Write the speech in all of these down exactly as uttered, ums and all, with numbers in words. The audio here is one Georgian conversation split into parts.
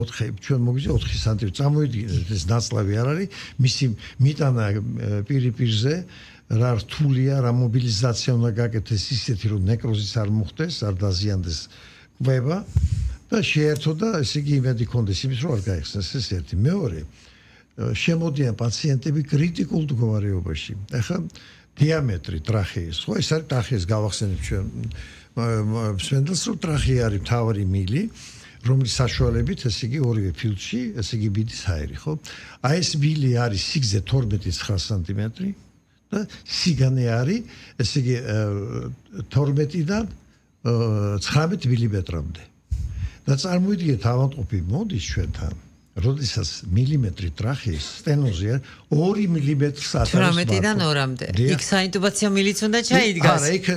ოთხი ჩვენ მოგვიძე ოთხი სანტიმეტრი წამოიდგინეთ ეს ნაცლავი არ არის მისი მიტანა პირი-პირზე რა რთულია რა მობილიზაცია უნდა გაკეთდეს ისეთი რომ ნეკროზის არ მოხდეს არ დაზიანდეს კვება და შეერთო და ესე იგი იმედი ქონდეს იმის რომ არ გაიხსნას ეს ერთი მეორე შემოდიან პაციენტები კრიტიკულ მდგომარეობაში ახლა დიამეტრი ტრახეის ხო ეს არის ტრახეის გავახსენებ ჩვენ სვენდელს რომ ტრახეა არის მთავარი მილი რომლის საშუალებით ესე იგი ორივე ფილტვში ესე იგი ბიდის ჰაერი ხო აი ეს მილი არის სიგრძე თორმეტი ცხრა სანტიმეტრი და სიგანე არის ესე იგი თორმეტიდან ცხრამეტ მილიმეტრამდე და წარმოიდგინეთ ავადმყოფი მოდის ჩვენთან როდესაც მილიმეტრი ტრახეის სტენოზია ორი მილიმეტრს ატარებს თვრამეტიდან ორამდე იქ საინტუბაციო მილიც უნდა ჩაიდგას არა იქ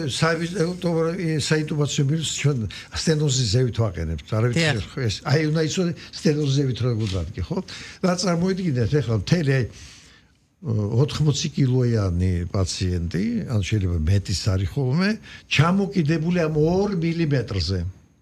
საინტუბაციო მილს ჩვენ სტენოზის ზევით ვაყენებთ არ ვიცი ეს აი უნდა იცოდე სტენოზის ზევით როგორ დადგე ხო და წარმოიდგინეთ ახლა მთელი აი ოთხმოცი კილოიანი პაციენტი ან შეიძლება მეტის არის ხოლმე ჩამოკიდებული ამ ორ მილიმეტრზე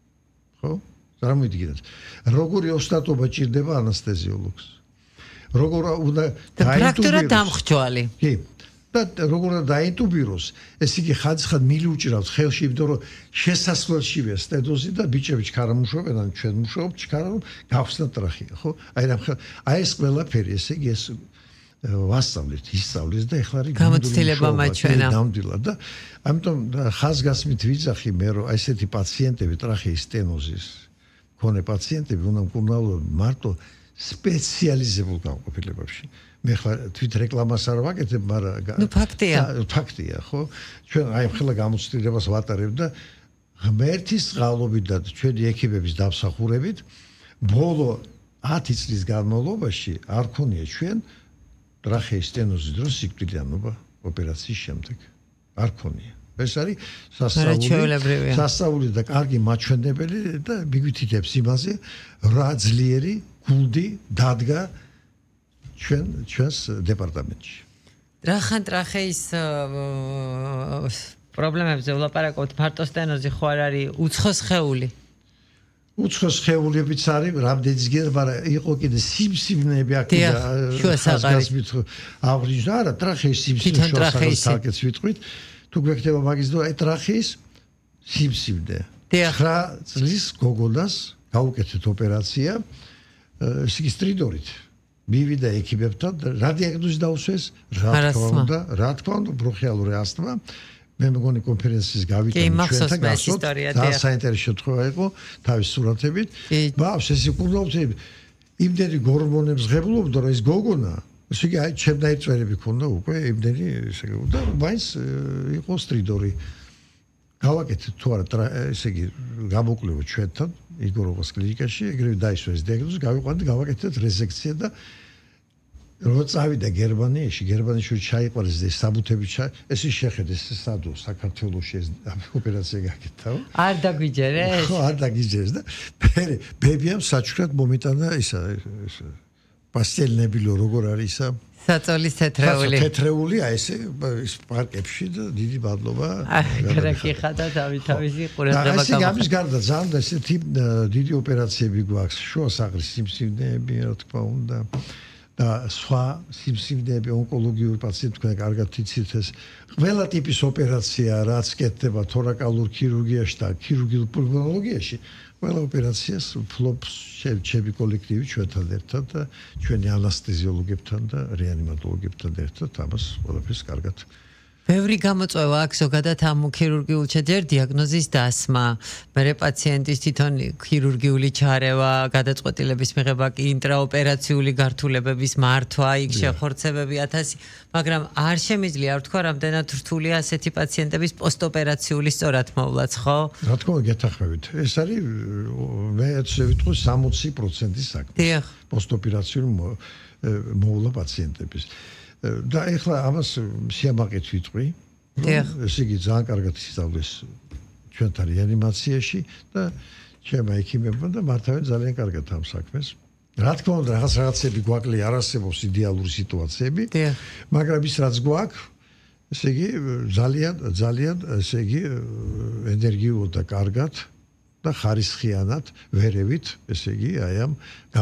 ხო წარმოიდგინეთ როგორი ოსტატობა ჭირდება ანესთეზიოლოგს როგორ უნდა დაინტუბიროს დამხჯვალი კი და როგორ უნდა დაინტუბიროს ეს იგი ხაძხად მილი უჭირავს ხელში იმიტომ რომ შესასვლელშივე სტენოზი და ბიჭები ჩქარა მუშაობენ ან ჩვენ მუშაობთ ჩქარა რომ გავხსნა ტრახია ხო აი რა აი ეს ყველაფერი ესე იგი ეს ვასწავლეთ ისწავლეს და ეხლა არის გამოცდილება მაჩვენა ნამდვილად და ამიტომ ხაზგასმით ვიძახი მე რომ აი ესეთი პაციენტები ტრახეის სტენოზის ქონე პაციენტები უნდა მკურნალობდნენ მარტო სპეციალიზებულ განყოფილებებში მე ხლა თვით რეკლამას არ ვაკეთებ მაგრამ ნუ ფაქტია ფაქტია ხო ჩვენ აი ხელა გამოცდილებას ვატარებ და ღმერთის წყალობით და ჩვენი ექიპების დამსახურებით ბოლო ათი წლის განმავლობაში არ ქონია ჩვენ ტრახეის სტენოზის დროს სიკვდილიანობა ოპერაციის შემდეგ არ ქონია ეს არის სასწაული სასწაული და კარგი მაჩვენებელი და მიგვითითებს იმაზე რა ძლიერი გულდი დადგა ჩვენ ჩვენს დეპარტამენტში რახან ტრახეის პრობლემებზე ვლაპარაკობთ მარტო სტენოზი ხო არ არის უცხო სხეული უცხო სხეულებიც არის რამდენიც გერ მაგრამ იყო კიდე სიმსივნეები აქ და ხაზგასმით აღვნიშნა არა ტრახეის სიმსივნე შორსაკეთს ვიტყვით თუ გვექნება მაგის დრო აი ტრახეის სიმსივნე ცხრა წლის გოგონას გაუკეთეთ ოპერაცია სიგისტრიდორით მივიდა ექიპებთან რა დიაგნოზი დაუსვეს რა თქმა უნდა რა თქმა უნდა ბრუხიალური ასთმა მე მგონი კონფერენციის გავიტანე ჩვენთან გასწოთ და საინტერესო შემთხვევა იყო თავის სურათებით ბავშვს ეს უკულობთ იმდენი გორმონებს ღებულობდა რომ ეს გოგონა ესე იგი აი ჩემნაირ წვერები ქონდა უკვე იმდენი ესე იგი და მაინც იყო სტრიდორი გავაკეთეთ თუ არა ესე იგი გამოკლევა ჩვენთან იგოროვოს კლინიკაში ეგრევე დაისვა ეს დიაგნოზი გავიყვანეთ გავაკეთეთ რეზექცია და რო წავიდა გერმანიაში გერმანიაში ჩაიყვანეს და საბუთები ეს შეხედეს სადო საქართველოში ეს ოპერაცია გაკეთდა არ დაგვიჯერეს ხო არ დაგვიჯერეს და მე ბებიამ საჩუქრად მომიტანა ისა პასტელნებილო როგორ არის ისა საწოლის თეთრეული თეთრეული აი ეს ის პარკებში და დიდი მადლობა გარაკი ხადა თავი თავისი ყურადღება გამო ეს გამის გარდა ძალიან ესეთი დიდი ოპერაციები გვაქვს შუა საყრის სიმსივნეები რა თქმა უნდა და სხვა სიმსივნეები ონკოლოგიური პაციენტებთან კარგად თიცით ეს ყველა ტიპის ოპერაცია რაც კეთდება თორაკალურ ქირურგიაში და ქირურგიულ პულმონოლოგიაში ყველა ოპერაციას ფლობს ჩემი კოლექტივი ჩვენთან ერთად და ჩვენი ანესთეზიოლოგებთან და რეანიმატოლოგებთან ერთად ამას ყველაფერს კარგად ბევრი გამოწვევა აქვს ზოგადად ამ ქირურგიულ ჯერ დიაგნოზის დასმა, მერე პაციენტის თვითონ ქირურგიული ჩარევა, გადაწყვეტილების მიღება, ინტრაოპერაციული გართულებების მართვა, იქ შეხორცებები ათასი, მაგრამ არ შემიძლია არ თქვა რამდენად რთულია ასეთი პაციენტების პოსტოპერაციული სწორად მოვლაც, ხო? რა თქმა უნდა, გეთახმებით. ეს არის მე ესე ვიტყვი სამოცი პროცენტი საქმე. დიახ. პოსტოპერაციული მოვლა პაციენტების. და ეხლა ამას სიამაყით ვიტყვი. ესე იგი ძალიან კარგად ისწავლეს ჩვენთან რეანიმაციაში და ჩემმა ექიმებმა და მართავენ ძალიან კარგად ამ საქმეს. რა თქმა უნდა, რაღაც რაღაცები გვაკლია, არ არსებობს იდეალური სიტუაციები, მაგრამ ის რაც გვაქვს, ესე იგი ძალიან ძალიან ესე იგი ენერგიულად და კარგად და ხარისხიანად ვერევით, ესე იგი, აი ამ